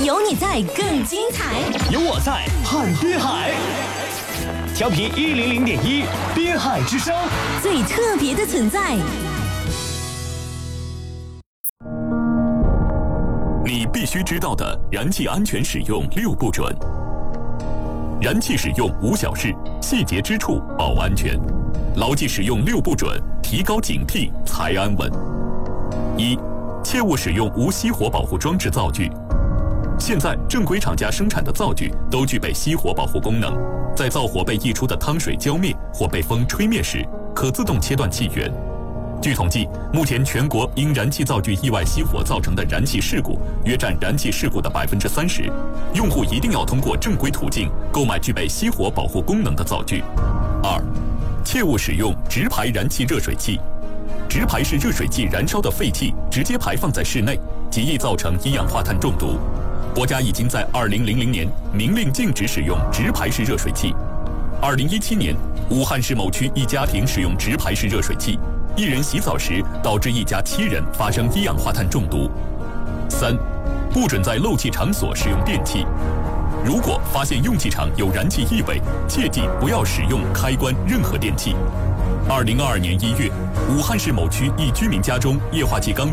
有你在更精彩， 有我在汉滨海，调频100.1，滨海之声， 最特别的存在。 你必须知道的燃气安全使用6不准。燃气使用无小事，细节之处保安全。牢记使用6不准，提高警惕才安稳。1、切勿使用无熄火保护装置灶具。现在正规厂家生产的灶具都具备熄火保护功能，在灶火被溢出的汤水浇灭或被风吹灭时，可自动切断气源。据统计，目前全国因燃气灶具意外熄火造成的燃气事故约占燃气事故的30%。用户一定要通过正规途径购买具备熄火保护功能的灶具。2、切勿使用直排燃气热水器。直排是热水器燃烧的废气直接排放在室内，极易造成一氧化碳中毒。国家已经在2000年明令禁止使用直排式热水器。2017年，武汉市某区一家庭使用直排式热水器，一人洗澡时导致一家7人发生一氧化碳中毒。3、不准在漏气场所使用电器。如果发现用气场有燃气异味，切记不要使用开关任何电器。2022年1月，武汉市某区一居民家中液化气缸